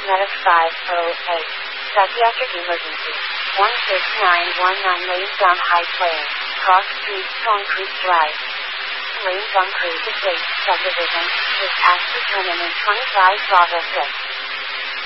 Medic 508. Psychiatric emergency. 16919 Lane Gum High Plain. Cross Street, Concrete Drive. Lane Gum Creek Estate Subdivision. Is asked to turn in 25 Bravo 6.